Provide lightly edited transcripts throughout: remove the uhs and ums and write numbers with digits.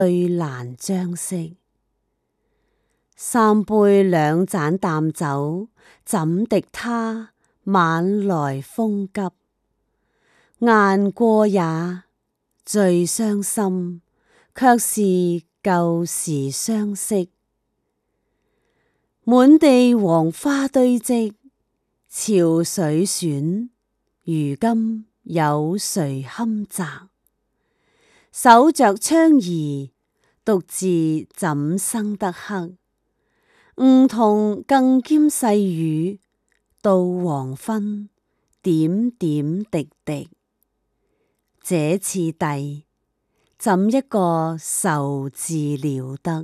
最難將息。三杯兩盞淡酒，怎敵他晚來風急？雁過也，最傷心，卻是舊時相識。滿地黃花堆積，潮水損，如今有誰堪摘？守着窗兒，獨自怎生得黑？梧桐更兼細雨，到黃昏，點點滴滴。這次第，怎一個愁字了得？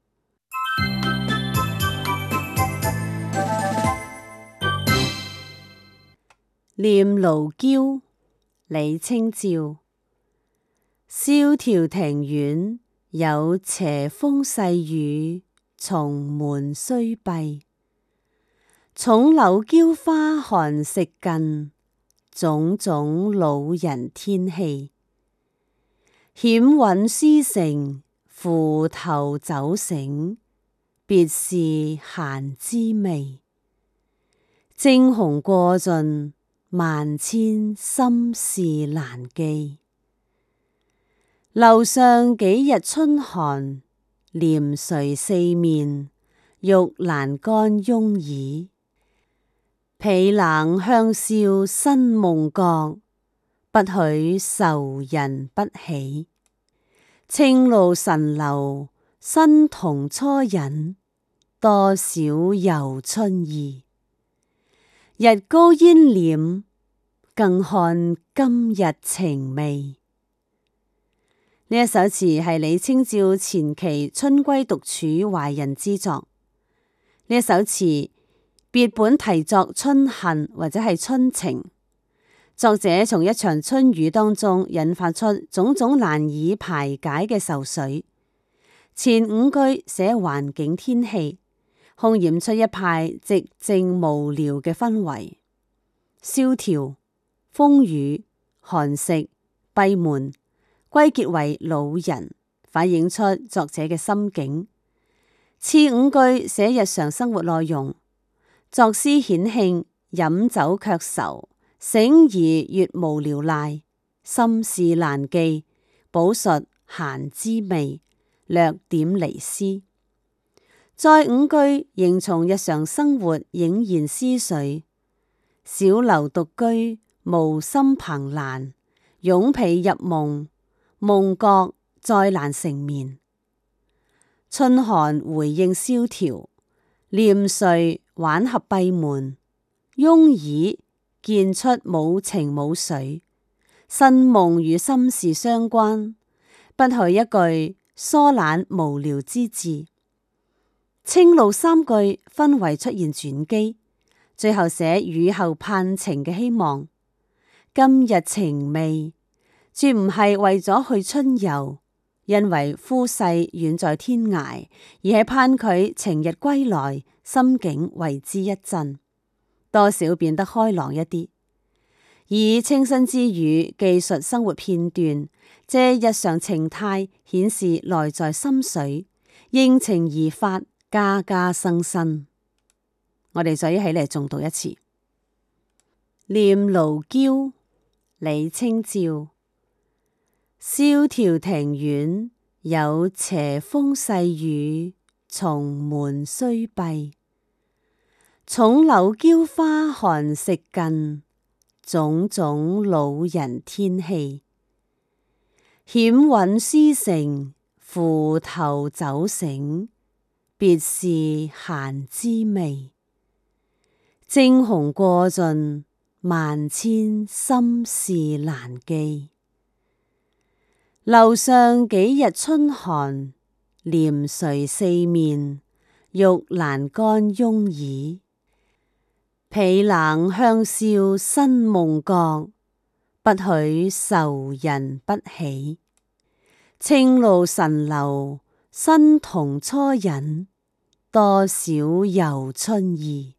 念奴嬌，李清照。蕭條庭院，有斜風細雨，重門雖閉。重樓嬌花寒食盡，種種老人天氣。險韻詩成，扶頭酒醒，別是閒滋味。猩紅過盡，萬千心事難寄。樓上幾日春寒，簾垂四面，玉欄杆慵倚。被冷香消新夢覺，不許愁人不喜。青露神流，新同初隱，多少遊春意。日高煙斂，更看今日情味。呢一首詞係李清照前期春閨獨處懷人之作。呢一首詞別本題作春恨或者係春情，作者從一場春雨當中引發出種種難以排解嘅愁緒。前五句寫環境天氣，渲染出一派寂靜無聊嘅氛圍。蕭條、風雨、寒食、閉門，歸結為老人，反映出作者嘅心境。次五句寫日常生活內容，作詩顯興，飲酒卻愁，醒而越無聊賴，心事難寄，補述閒滋味，略點離詩。再五句仍從日常生活影現思緒。小樓獨居，無心蓬蘭，擁被入夢，夢覺再難成眠。春寒回應蕭條，簾垂挽合閉門，慵倚見出冇情冇緒。新夢與心事相關，不許一句疏懶無聊之字。青露三句分為出現轉機，最後寫雨後盼晴嘅希望。今日情味，絕唔係為咗去春遊，因為夫婿遠在天涯，而係盼佢晴日歸來，心境為之一振，多少變得開朗一啲。以清新之語記述生活片段，借日常情態顯示內在心緒，應情而發，家家生新。我哋再一起嚟誦讀一次《念奴嬌》，李清照。蕭條庭院，有斜風細雨，重門雖閉。重樓嬌花寒食盡，種種老人天氣。險韻詩成，扶頭酒醒，別是閒滋味。猩紅過盡，萬千心事難寄。樓上幾日春寒，簾垂四面，玉欄杆慵倚。被冷香消新夢覺，不許愁人不喜。青露神流，新同初隱，多少遊春意。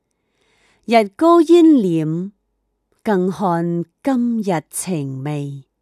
日高煙斂，更看今日情味。